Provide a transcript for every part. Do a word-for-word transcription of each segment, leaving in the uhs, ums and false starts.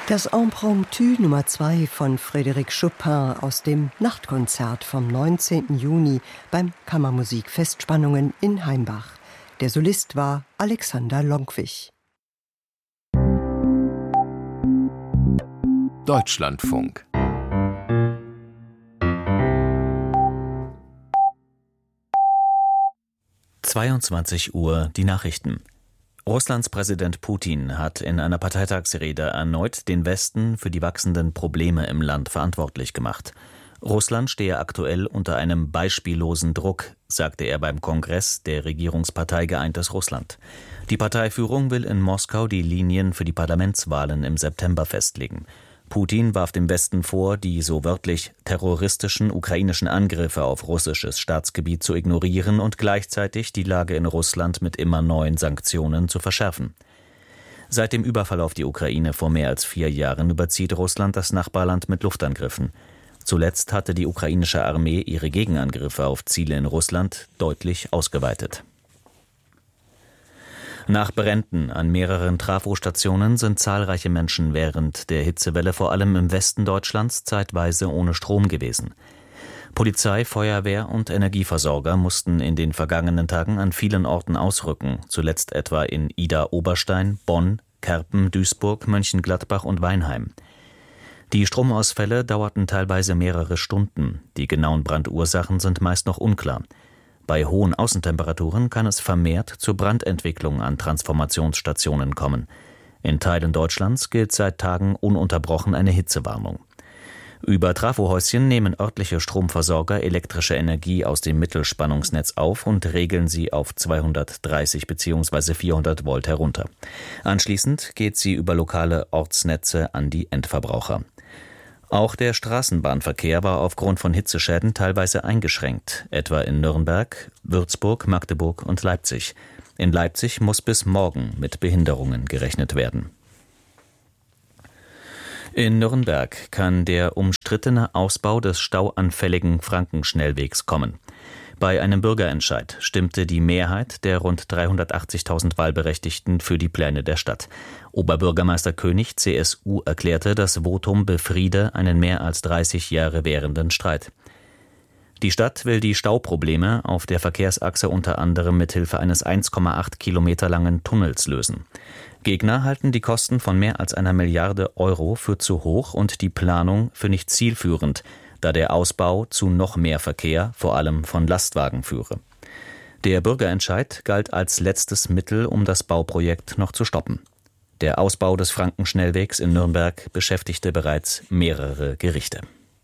Das Impromptu Nummer zwei von Frédéric Chopin aus dem Nachtkonzert vom neunzehnten Juni beim Kammermusikfest Spannungen in Heimbach. Der Solist war Alexander Lonkwich. Deutschlandfunk. zweiundzwanzig Uhr die Nachrichten. Russlands Präsident Putin hat in einer Parteitagsrede erneut den Westen für die wachsenden Probleme im Land verantwortlich gemacht. Russland stehe aktuell unter einem beispiellosen Druck, sagte er beim Kongress der Regierungspartei Geeintes Russland. Die Parteiführung will in Moskau die Linien für die Parlamentswahlen im September festlegen. Putin warf dem Westen vor, die so wörtlich terroristischen ukrainischen Angriffe auf russisches Staatsgebiet zu ignorieren und gleichzeitig die Lage in Russland mit immer neuen Sanktionen zu verschärfen. Seit dem Überfall auf die Ukraine vor mehr als vier Jahren überzieht Russland das Nachbarland mit Luftangriffen. Zuletzt hatte die ukrainische Armee ihre Gegenangriffe auf Ziele in Russland deutlich ausgeweitet. Nach Bränden an mehreren Trafostationen sind zahlreiche Menschen während der Hitzewelle vor allem im Westen Deutschlands zeitweise ohne Strom gewesen. Polizei, Feuerwehr und Energieversorger mussten in den vergangenen Tagen an vielen Orten ausrücken, zuletzt etwa in Idar-Oberstein, Bonn, Kerpen, Duisburg, Mönchengladbach und Weinheim. Die Stromausfälle dauerten teilweise mehrere Stunden. Die genauen Brandursachen sind meist noch unklar. Bei hohen Außentemperaturen kann es vermehrt zur Brandentwicklung an Transformationsstationen kommen. In Teilen Deutschlands gilt seit Tagen ununterbrochen eine Hitzewarnung. Über Trafohäuschen nehmen örtliche Stromversorger elektrische Energie aus dem Mittelspannungsnetz auf und regeln sie auf zweihundertdreißig bzw. vierhundert Volt herunter. Anschließend geht sie über lokale Ortsnetze an die Endverbraucher. Auch der Straßenbahnverkehr war aufgrund von Hitzeschäden teilweise eingeschränkt, etwa in Nürnberg, Würzburg, Magdeburg und Leipzig. In Leipzig muss bis morgen mit Behinderungen gerechnet werden. In Nürnberg kann der umstrittene Ausbau des stauanfälligen Frankenschnellwegs kommen. Bei einem Bürgerentscheid stimmte die Mehrheit der rund dreihundertachtzigtausend Wahlberechtigten für die Pläne der Stadt. Oberbürgermeister König, C S U, erklärte, das Votum befriede einen mehr als dreißig Jahre währenden Streit. Die Stadt will die Stauprobleme auf der Verkehrsachse unter anderem mithilfe eines eins Komma acht Kilometer langen Tunnels lösen. Gegner halten die Kosten von mehr als einer Milliarde Euro für zu hoch und die Planung für nicht zielführend, da der Ausbau zu noch mehr Verkehr, vor allem von Lastwagen, führe. Der Bürgerentscheid galt als letztes Mittel, um das Bauprojekt noch zu stoppen. Der Ausbau des Frankenschnellwegs in Nürnberg beschäftigte bereits mehrere Gerichte.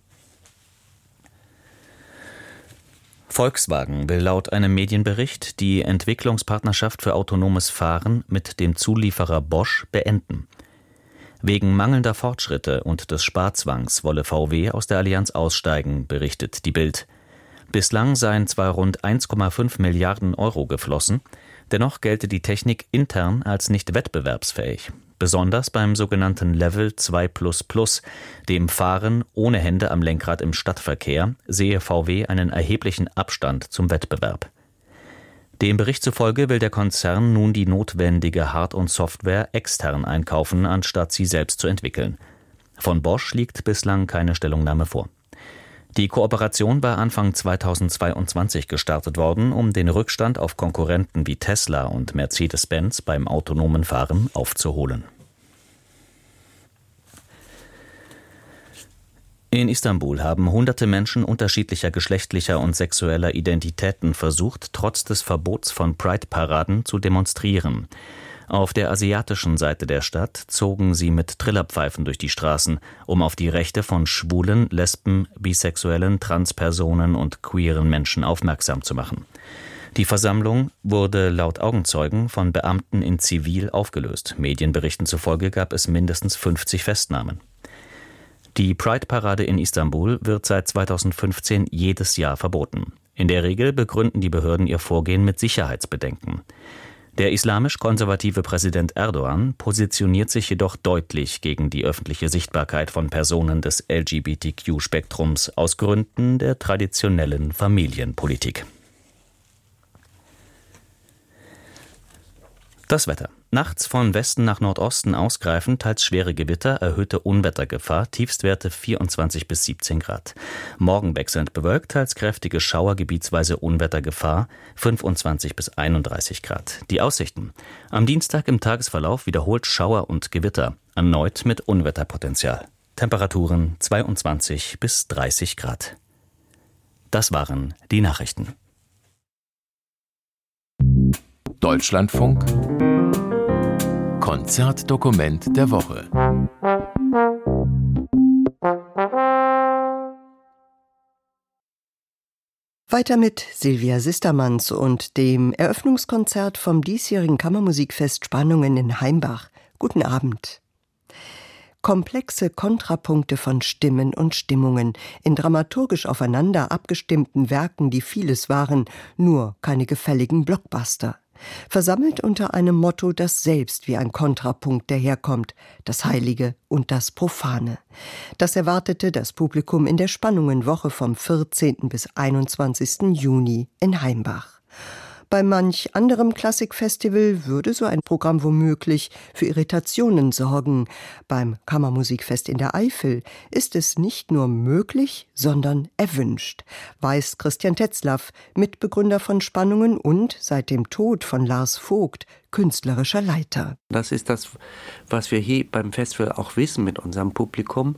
Volkswagen will laut einem Medienbericht die Entwicklungspartnerschaft für autonomes Fahren mit dem Zulieferer Bosch beenden. Wegen mangelnder Fortschritte und des Sparzwangs wolle V W aus der Allianz aussteigen, berichtet die Bild. Bislang seien zwar rund eins Komma fünf Milliarden Euro geflossen, dennoch gelte die Technik intern als nicht wettbewerbsfähig. Besonders beim sogenannten Level zwei plus plus, dem Fahren ohne Hände am Lenkrad im Stadtverkehr, sehe V W einen erheblichen Abstand zum Wettbewerb. Dem Bericht zufolge will der Konzern nun die notwendige Hard- und Software extern einkaufen, anstatt sie selbst zu entwickeln. Von Bosch liegt bislang keine Stellungnahme vor. Die Kooperation war Anfang zweitausendzweiundzwanzig gestartet worden, um den Rückstand auf Konkurrenten wie Tesla und Mercedes-Benz beim autonomen Fahren aufzuholen. In Istanbul haben hunderte Menschen unterschiedlicher geschlechtlicher und sexueller Identitäten versucht, trotz des Verbots von Pride-Paraden zu demonstrieren. Auf der asiatischen Seite der Stadt zogen sie mit Trillerpfeifen durch die Straßen, um auf die Rechte von Schwulen, Lesben, Bisexuellen, Transpersonen und queeren Menschen aufmerksam zu machen. Die Versammlung wurde laut Augenzeugen von Beamten in Zivil aufgelöst. Medienberichten zufolge gab es mindestens fünfzig Festnahmen. Die Pride-Parade in Istanbul wird seit zweitausendfünfzehn jedes Jahr verboten. In der Regel begründen die Behörden ihr Vorgehen mit Sicherheitsbedenken. Der islamisch-konservative Präsident Erdogan positioniert sich jedoch deutlich gegen die öffentliche Sichtbarkeit von Personen des L G B T Q-Spektrums aus Gründen der traditionellen Familienpolitik. Das Wetter. Nachts von Westen nach Nordosten ausgreifend, teils schwere Gewitter, erhöhte Unwettergefahr, Tiefstwerte vierundzwanzig bis siebzehn Grad. Morgen wechselnd bewölkt, teils kräftige Schauer, gebietsweise Unwettergefahr, fünfundzwanzig bis einunddreißig Grad. Die Aussichten: Am Dienstag im Tagesverlauf wiederholt Schauer und Gewitter, erneut mit Unwetterpotenzial. Temperaturen zweiundzwanzig bis dreißig Grad. Das waren die Nachrichten. Deutschlandfunk Konzertdokument der Woche. Weiter mit Silvia Sistermanns und dem Eröffnungskonzert vom diesjährigen Kammermusikfest Spannungen in Heimbach. Guten Abend. Komplexe Kontrapunkte von Stimmen und Stimmungen in dramaturgisch aufeinander abgestimmten Werken, die vieles waren, nur keine gefälligen Blockbuster. Versammelt unter einem Motto, das selbst wie ein Kontrapunkt daherkommt: das Heilige und das Profane. Das erwartete das Publikum in der Spannungenwoche vom vierzehnten bis einundzwanzigsten Juni in Heimbach. Bei manch anderem Klassikfestival würde so ein Programm womöglich für Irritationen sorgen. Beim Kammermusikfest in der Eifel ist es nicht nur möglich, sondern erwünscht, weiß Christian Tetzlaff, Mitbegründer von Spannungen und seit dem Tod von Lars Vogt künstlerischer Leiter. Das ist das, was wir hier beim Festival auch wissen mit unserem Publikum.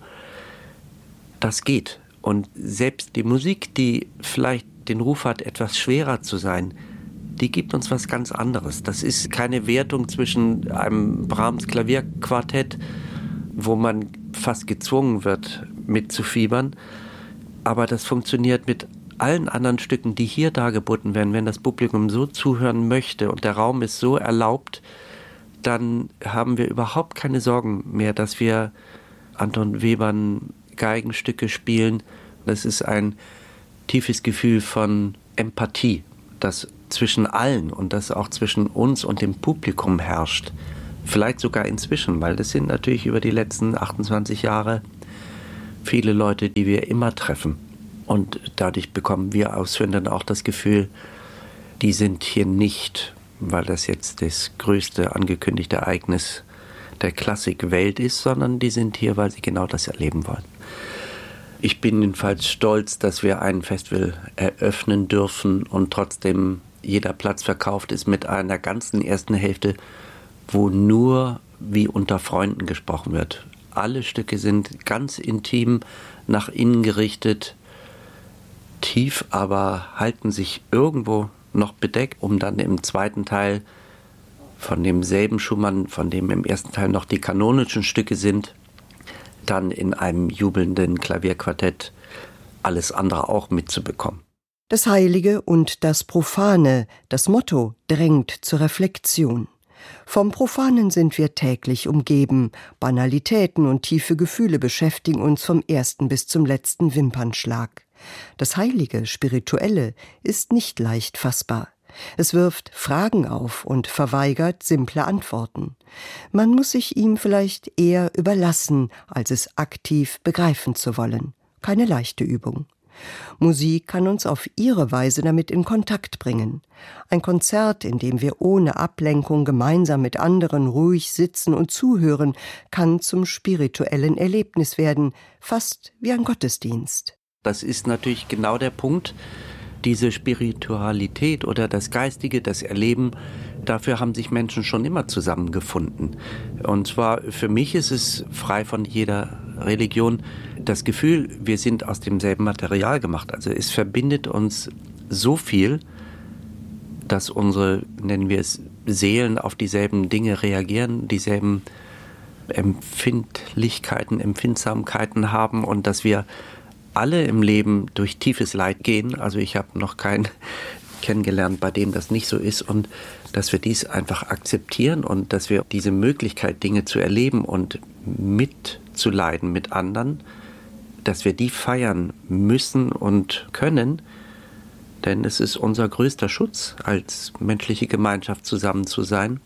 Das geht. Und selbst die Musik, die vielleicht den Ruf hat, etwas schwerer zu sein, die gibt uns was ganz anderes. Das ist keine Wertung zwischen einem Brahms Klavierquartett, wo man fast gezwungen wird, mitzufiebern. Aber das funktioniert mit allen anderen Stücken, die hier dargeboten werden. Wenn das Publikum so zuhören möchte und der Raum ist so erlaubt, dann haben wir überhaupt keine Sorgen mehr, dass wir Anton Webern Geigenstücke spielen. Das ist ein tiefes Gefühl von Empathie, das zwischen allen und das auch zwischen uns und dem Publikum herrscht. Vielleicht sogar inzwischen, weil das sind natürlich über die letzten achtundzwanzig Jahre viele Leute, die wir immer treffen. Und dadurch bekommen wir Ausführenden auch das Gefühl, die sind hier nicht, weil das jetzt das größte angekündigte Ereignis der Klassikwelt ist, sondern die sind hier, weil sie genau das erleben wollen. Ich bin jedenfalls stolz, dass wir ein Festival eröffnen dürfen und trotzdem jeder Platz verkauft ist mit einer ganzen ersten Hälfte, wo nur wie unter Freunden gesprochen wird. Alle Stücke sind ganz intim, nach innen gerichtet, tief, aber halten sich irgendwo noch bedeckt, um dann im zweiten Teil von demselben Schumann, von dem im ersten Teil noch die kanonischen Stücke sind, dann in einem jubelnden Klavierquartett alles andere auch mitzubekommen. Das Heilige und das Profane, das Motto, drängt zur Reflexion. Vom Profanen sind wir täglich umgeben. Banalitäten und tiefe Gefühle beschäftigen uns vom ersten bis zum letzten Wimpernschlag. Das Heilige, Spirituelle ist nicht leicht fassbar. Es wirft Fragen auf und verweigert simple Antworten. Man muss sich ihm vielleicht eher überlassen, als es aktiv begreifen zu wollen. Keine leichte Übung. Musik kann uns auf ihre Weise damit in Kontakt bringen. Ein Konzert, in dem wir ohne Ablenkung gemeinsam mit anderen ruhig sitzen und zuhören, kann zum spirituellen Erlebnis werden, fast wie ein Gottesdienst. Das ist natürlich genau der Punkt, diese Spiritualität oder das Geistige, das Erleben, dafür haben sich Menschen schon immer zusammengefunden. Und zwar für mich ist es frei von jeder Religion das Gefühl, wir sind aus demselben Material gemacht. Also es verbindet uns so viel, dass unsere, nennen wir es, Seelen auf dieselben Dinge reagieren, dieselben Empfindlichkeiten, Empfindsamkeiten haben und dass wir alle im Leben durch tiefes Leid gehen. Also ich habe noch keinen kennengelernt, bei dem das nicht so ist, und dass wir dies einfach akzeptieren und dass wir diese Möglichkeit, Dinge zu erleben und mitzuleiden mit anderen, dass wir die feiern müssen und können, denn es ist unser größter Schutz, als menschliche Gemeinschaft zusammen zu sein.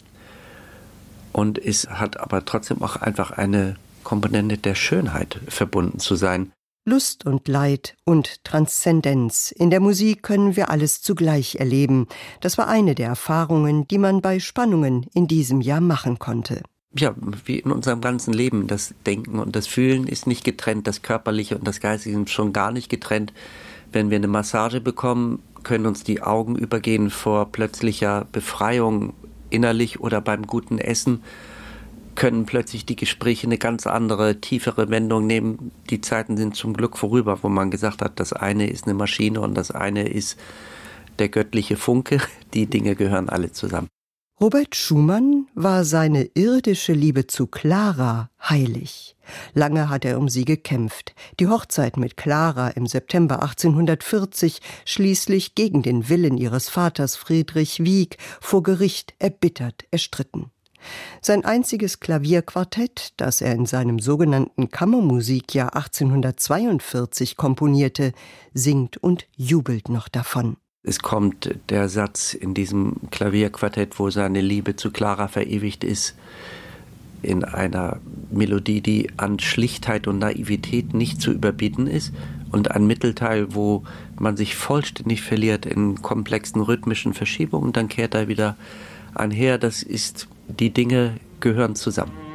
Und es hat aber trotzdem auch einfach eine Komponente der Schönheit verbunden zu sein. Lust und Leid und Transzendenz. In der Musik können wir alles zugleich erleben. Das war eine der Erfahrungen, die man bei Spannungen in diesem Jahr machen konnte. Ja, wie in unserem ganzen Leben. Das Denken und das Fühlen ist nicht getrennt. Das Körperliche und das Geistige sind schon gar nicht getrennt. Wenn wir eine Massage bekommen, können uns die Augen übergehen vor plötzlicher Befreiung innerlich, oder beim guten Essen können plötzlich die Gespräche eine ganz andere, tiefere Wendung nehmen. Die Zeiten sind zum Glück vorüber, wo man gesagt hat, das eine ist eine Maschine und das eine ist der göttliche Funke. Die Dinge gehören alle zusammen. Robert Schumann war seine irdische Liebe zu Clara heilig. Lange hat er um sie gekämpft. Die Hochzeit mit Clara im September achtzehnhundertvierzig schließlich gegen den Willen ihres Vaters Friedrich Wieck vor Gericht erbittert erstritten. Sein einziges Klavierquartett, das er in seinem sogenannten Kammermusikjahr achtzehnhundertzweiundvierzig komponierte, singt und jubelt noch davon. Es kommt der Satz in diesem Klavierquartett, wo seine Liebe zu Clara verewigt ist, in einer Melodie, die an Schlichtheit und Naivität nicht zu überbieten ist, und ein Mittelteil, wo man sich vollständig verliert in komplexen rhythmischen Verschiebungen, dann kehrt er wieder einher. Das ist, die Dinge gehören zusammen.